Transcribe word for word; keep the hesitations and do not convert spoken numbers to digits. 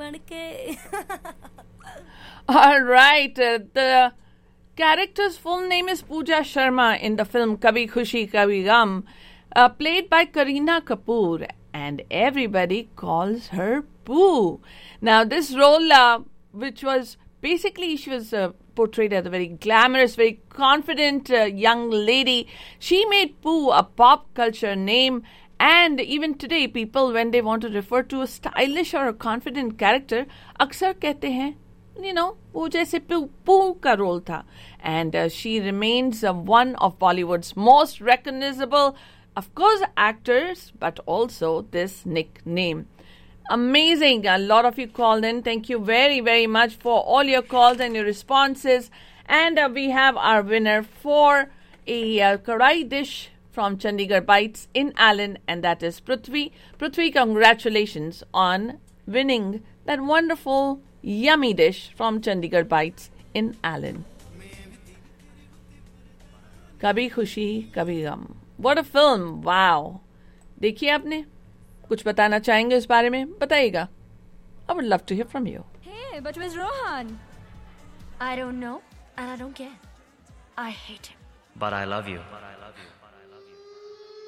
बन के. All right, uh, the character's full name is Pooja Sharma in the film Kabhi Khushi Kabhi Gum, uh, played by Kareena Kapoor, and everybody calls her Pooh. Now, this role, uh, which was basically, she was uh, portrayed as a very glamorous, very confident uh, young lady. She made Pooh a pop culture name, and even today, people, when they want to refer to a stylish or a confident character, अक्सर कहते हैं, you know, वो जैसे Pooh का role था. And uh, she remains uh, one of Bollywood's most recognizable, of course, actors, but also this nickname. Amazing. A lot of you called in. Thank you very, very much for all your calls and your responses. And uh, we have our winner for a uh, karai dish from Chandigarh Bites in Allen, and that is Prithvi. Prithvi, congratulations on winning that wonderful, yummy dish from Chandigarh Bites in Allen. Kabhi Khushi Kabhi Gum. What a film. Wow. देखिए आपने कुछ बताना चाहेंगे इस बारे में? बताइएगा. I would love to hear from you. Hey, but where's Rohan? I don't know, and I don't care. I hate him. But I love you.